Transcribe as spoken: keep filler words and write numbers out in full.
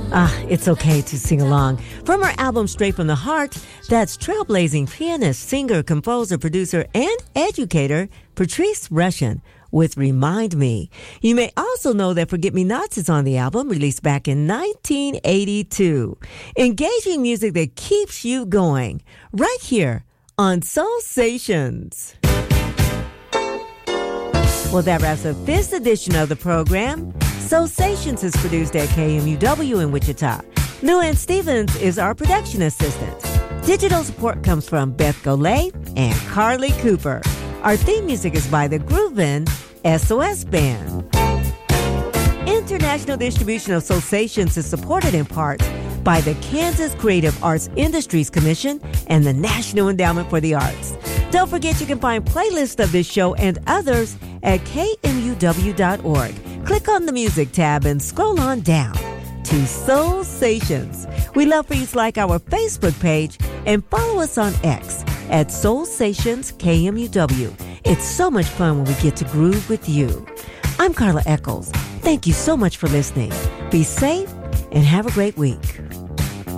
Ah, it's okay to sing along. From her album Straight from the Heart, that's trailblazing pianist, singer, composer, producer, and educator Patrice Rushen with Remind Me. You may also know that Forget Me Nots is on the album, released back in nineteen eighty-two. Engaging music that keeps you going, right here on Soulsations. Well, that wraps up this edition of the program. Soulsations is produced at K M U W in Wichita. Luann Stevens is our production assistant. Digital support comes from Beth Golay and Carly Cooper. Our theme music is by the Groovin' S O S Band. International distribution of Soulsations is supported in part by the Kansas Creative Arts Industries Commission and the National Endowment for the Arts. Don't forget you can find playlists of this show and others at K M U W dot org. Click on the music tab and scroll on down to Soulsations. We love for you to like our Facebook page and follow us on X at Soulsations K M U W. It's so much fun when we get to groove with you. I'm Carla Eccles. Thank you so much for listening. Be safe and have a great week.